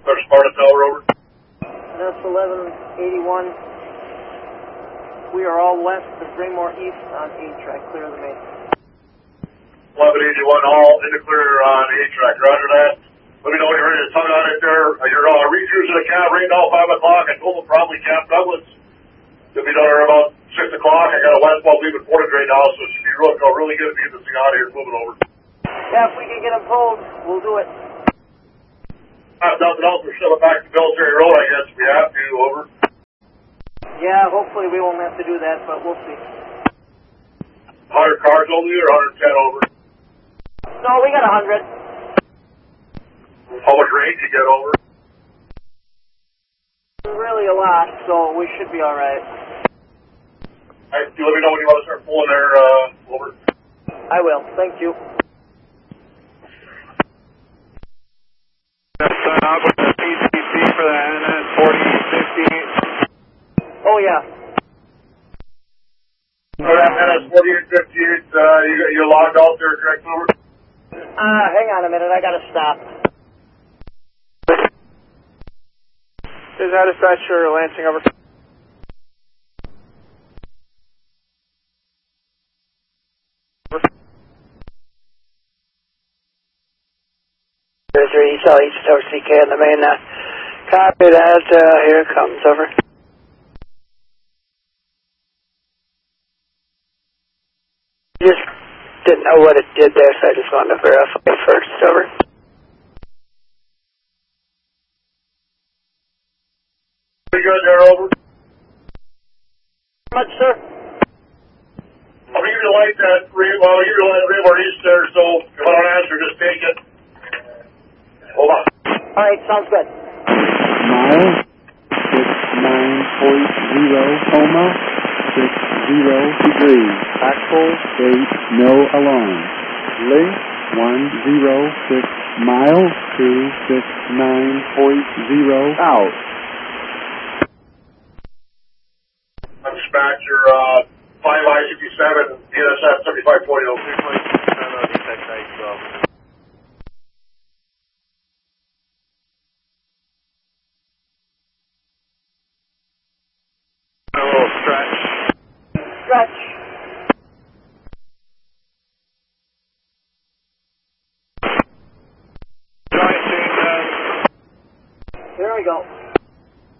There's Sparta Tower, over. That's 1181. We are all west and bring more east on A-track. Clear the main. 1181, all in the clear on A-track. Roger that. Let me know when you're ready to tug on it there. Your read-throughs of the cab right now, 5 o'clock. I told them probably Cap Douglas. They'll be done at about 6 o'clock. I got a westbound leaving Portage right now, so it should be really good to get this thing out of here. Moving over. Yeah, if we can get them pulled, we'll do it. Nothing else. We're still back to Military Road, I guess. We have to. Over. Yeah, hopefully we won't have to do that, but we'll see. 100 cars over here, 110 over. No, we got 100. How much range you get over? Really a lot, so we should be alright. Alright, you let me know when you want to start pulling there, over. I will, thank you. I'll go to the PCC for that, and then 4058. Oh, yeah. NS 4858, you logged out there, correct, over? Hang on a minute, I gotta stop. Is that dispatcher Lansing, over? There's 3 East East over CK in the main. Copy that. Here it comes, over. Just didn't know what it did there, so I just wanted to verify first, over. Pretty good there, over. How much, sir? I'll give you the light that, well, you're the light Raymore East there, so if I don't answer, just take it. Hold on. Alright, sounds good. Mile 69.0, Homa 60 degrees. Axle 8, no alarm. Link 106 miles to 69.0 out. Dispatcher, 5I-57, DSS 7540. 3.7 on the effect 912.